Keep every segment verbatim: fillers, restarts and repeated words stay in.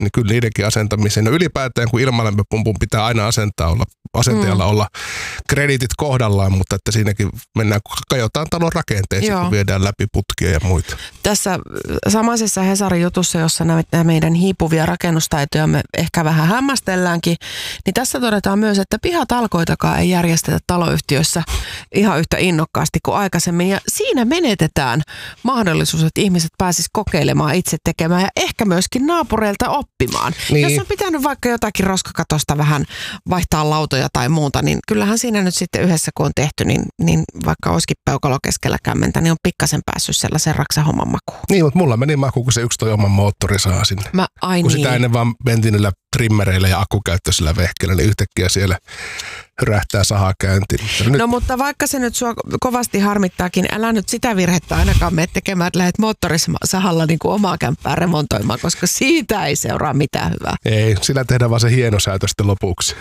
niin kyllä niidenkin asentamiseen. No ylipäätään, kun ilmalämpöpumpun pitää aina asentaa olla, asentajalla mm. olla krediitit kohdallaan, mutta että siinäkin mennään, kun kajotaan talon rakenteeseen, kun viedään läpi putkia ja muita. Tässä samaisessa Hesarin jutussa, jossa näitä meidän hiipuvia rakennustaitoja me ehkä vähän hämmästelläänkin, niin tässä todetaan myös, että pihatalkoitakaan ei järjestetä taloyhtiöissä ihan yhtä innokkaasti kuin aikaisemmin. Ja siinä menetetään mahdollisuus, että ihmiset pääsisivät kokeilemaan itse tekemään ja ehkä myöskin naapureilta oppimaan. Niin. Jos on pitänyt vaikka jotakin roskakatosta vähän vaihtaa lautoja tai muuta, niin kyllähän siinä nyt sitten yhdessä kun on tehty, niin, niin vaikka olisikin peukalo keskellä kämmentä, niin on pikkasen päässyt sellaisen raksahomman makuun. Niin, mutta mulla meni maku, kun se yksi toi oman moottori saa sinne. Mä, ai kun niin. sitä ennen vaan mentiin niillä trimmereillä ja akkukäyttöisellä vehkeellä, niin yhtäkkiä siellä hyrähtää sahaa käyntiin. Nyt... No mutta vaikka se nyt sua kovasti harmittaakin, älä nyt sitä virhettä ainakaan mene tekemään, että lähdet moottorisahalla niin kuin omaa kämppää remontoimaan, koska siitä ei seuraa mitään hyvää. Ei, sillä tehdään vaan se hieno säätö sitten lopuksi.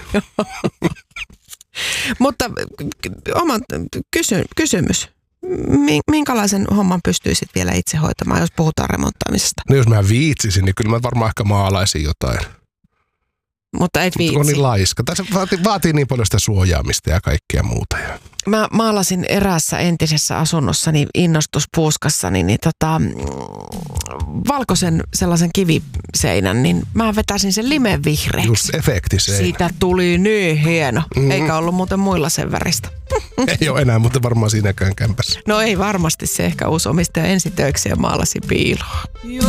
Mutta oma kysy, kysymys. Minkälaisen homman pystyisit vielä itse hoitamaan, jos puhutaan remonttaamisesta? No jos mä viitsisin, niin kyllä mä varmaan ehkä maalaisin jotain. Mutta et viitsi. On niin laiska. Tai se vaatii, vaatii niin paljon sitä suojaamista ja kaikkea muuta. Mä maalasin eräässä entisessä asunnossani innostuspuuskassani niin tota, valkoisen sellaisen kiviseinän, niin mä vetäisin sen limevihreäksi. Just efektiseinä. Siitä tuli niin hieno. Mm. Eikä ollut muuten muilla sen väristä. Ei ole enää, mutta varmaan siinäkään kämpässä. No ei varmasti, se ehkä uusi omistaja ensitöikseen maalasi piiloa.